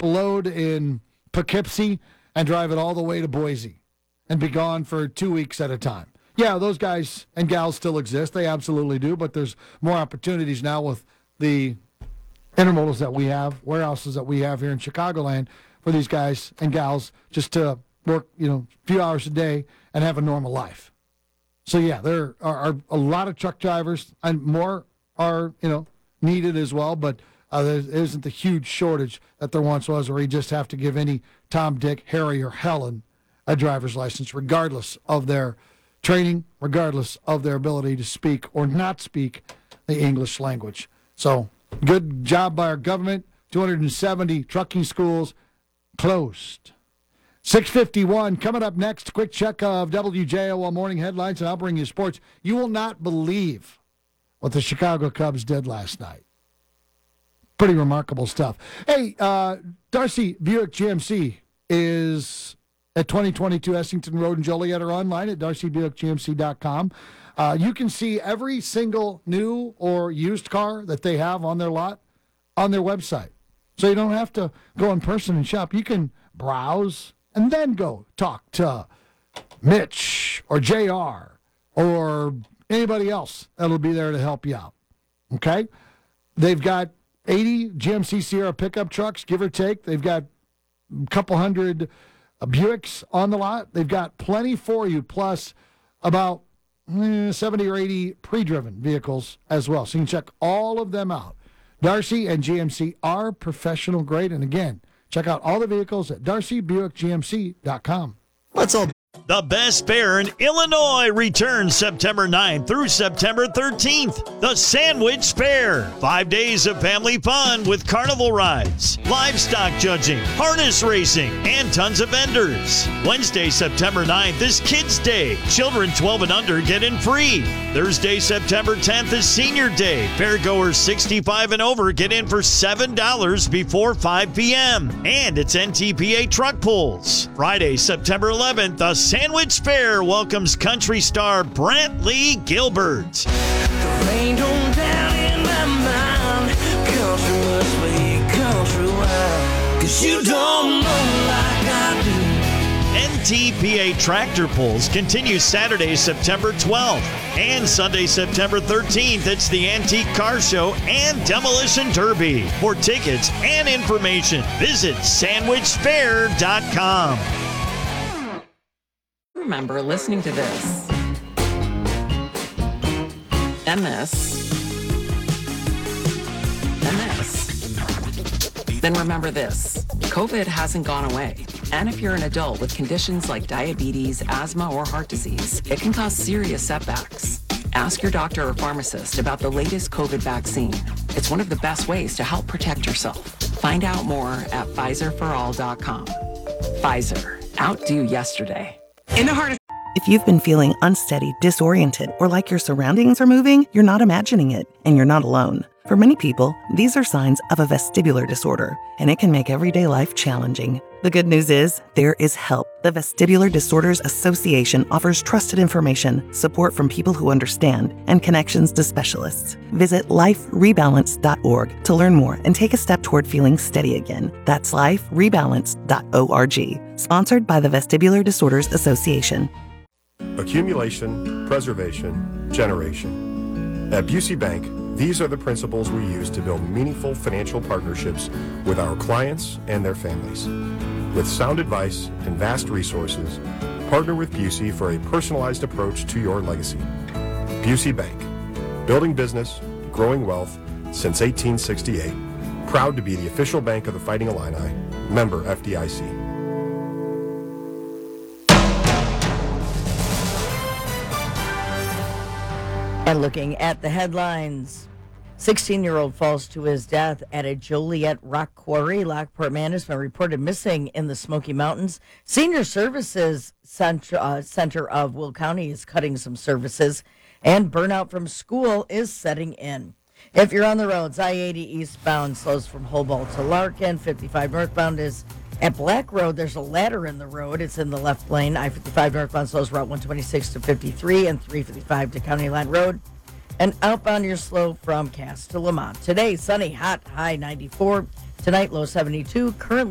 up a load in Poughkeepsie and drive it all the way to Boise and be gone for 2 weeks at a time. Yeah, those guys and gals still exist. They absolutely do, but there's more opportunities now with the intermodals that we have, warehouses that we have here in Chicagoland for these guys and gals just to work, a few hours a day and have a normal life. So, yeah, there are a lot of truck drivers, and more are, needed as well, but there isn't the huge shortage that there once was where you just have to give any Tom, Dick, Harry, or Helen a driver's license, regardless of their training, regardless of their ability to speak or not speak the English language. So, good job by our government. 270 trucking schools closed. 6:51 coming up next. Quick check of WJOL morning headlines, and I'll bring you sports. You will not believe what the Chicago Cubs did last night. Pretty remarkable stuff. Hey, Darcy Buick GMC is at 2022 Essington Road in Joliet, or online at darcybuickgmc.com. You can see every single new or used car that they have on their lot on their website. So you don't have to go in person and shop. You can browse and then go talk to Mitch or JR or anybody else that'll be there to help you out. Okay? They've got 80 GMC Sierra pickup trucks, give or take. They've got a couple hundred Buicks on the lot. They've got plenty for you, plus about 70 or 80 pre-driven vehicles as well. So you can check all of them out. Darcy and GMC are professional grade. And again, check out all the vehicles at darcybuickgmc.com. Let's all. The Best Fair in Illinois returns September 9th through September 13th. The Sandwich Fair. 5 days of family fun with carnival rides, livestock judging, harness racing, and tons of vendors. Wednesday, September 9th is Kids Day. Children 12 and under get in free. Thursday, September 10th is Senior Day. Fairgoers 65 and over get in for $7 before 5 p.m. And it's NTPA truck pulls. Friday, September 11th, the Sandwich Fair welcomes country star Brantley Gilbert. The rain don't down in my mind. Country must be countrywide. 'Cause you don't know like I do. NTPA Tractor Pulls continue Saturday, September 12th. And Sunday, September 13th, it's the Antique Car Show and Demolition Derby. For tickets and information, visit sandwichfair.com. Remember listening to this. And this. And this. Then remember this. COVID hasn't gone away. And if you're an adult with conditions like diabetes, asthma, or heart disease, it can cause serious setbacks. Ask your doctor or pharmacist about the latest COVID vaccine. It's one of the best ways to help protect yourself. Find out more at PfizerForAll.com. Pfizer. Outdo yesterday. In the heart of If you've been feeling unsteady, disoriented, or like your surroundings are moving, you're not imagining it, and you're not alone. For many people, these are signs of a vestibular disorder, and it can make everyday life challenging. The good news is, there is help. The Vestibular Disorders Association offers trusted information, support from people who understand, and connections to specialists. Visit liferebalance.org to learn more and take a step toward feeling steady again. That's liferebalance.org. Sponsored by the Vestibular Disorders Association. Accumulation, preservation, generation. At Busey Bank, these are the principles we use to build meaningful financial partnerships with our clients and their families. With sound advice and vast resources, partner with Busey for a personalized approach to your legacy. Busey Bank, building business, growing wealth since 1868. Proud to be the official bank of the Fighting Illini. Member FDIC. And looking at the headlines, 16-year-old falls to his death at a Joliet rock quarry. Lockport man has been reported missing in the Smoky Mountains. Senior Services Center of Will County is cutting some services, and burnout from school is setting in. If you're on the roads, I-80 eastbound slows from Hobart to Larkin. 55 northbound is at Black Road. There's a ladder in the road. It's in the left lane. I-55 northbound slows Route 126 to 53 and 355 to County Line Road. And outbound, you're slow from Cass to Lamont. Today, sunny, hot, high 94. Tonight, low 72. Currently